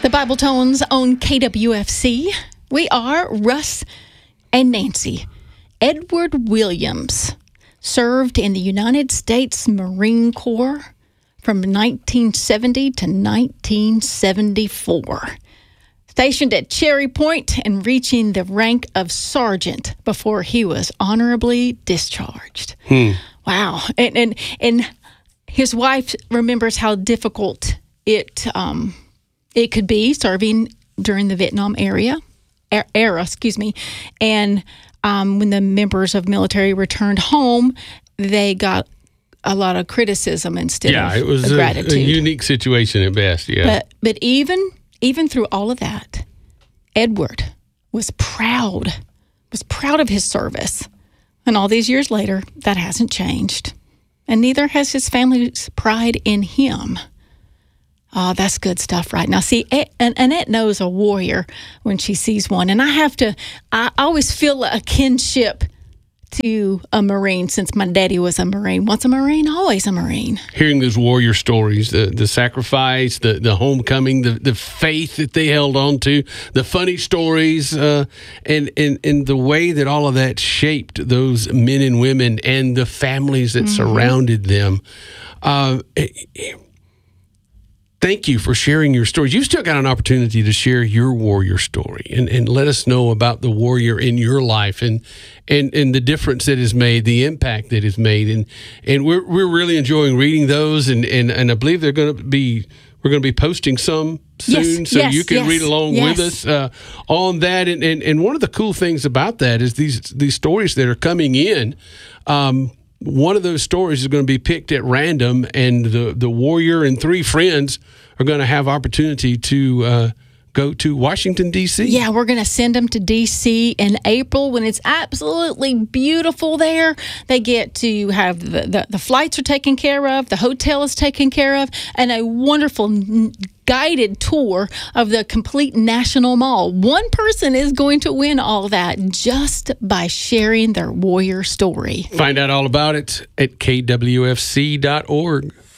the Bible Tones on KWFC. We are Russ and Nancy. Edward Williams served in the United States Marine Corps from 1970 to 1974. Stationed at Cherry Point and reaching the rank of sergeant before he was honorably discharged. Wow. And his wife remembers how difficult it could be serving during the Vietnam era, and when the members of military returned home, they got a lot of criticism instead of it was gratitude. A unique situation at best. Yeah, but even through all of that, Edward was proud of his service, and all these years later, that hasn't changed, and neither has his family's pride in him. Oh, that's good stuff right now. See, Annette knows a warrior when she sees one. And I always feel a kinship to a Marine since my daddy was a Marine. Once a Marine, always a Marine. Hearing those warrior stories, the sacrifice, the homecoming, the faith that they held on to, the funny stories, and the way that all of that shaped those men and women and the families that surrounded them. Thank you for sharing your stories. You've still got an opportunity to share your warrior story and let us know about the warrior in your life and the difference that is made, the impact that is made. And we're really enjoying reading those. And I believe we're going to be posting some soon, you can read along with us on that. And one of the cool things about that is these stories that are coming in. One of those stories is going to be picked at random, and the warrior and three friends are going to have opportunity to go to Washington, D.C. Yeah, we're going to send them to D.C. in April when it's absolutely beautiful there. They get to have the flights are taken care of, the hotel is taken care of, and a wonderful guided tour of the complete National Mall. One person is going to win all that just by sharing their warrior story. Find out all about it at kwfc.org.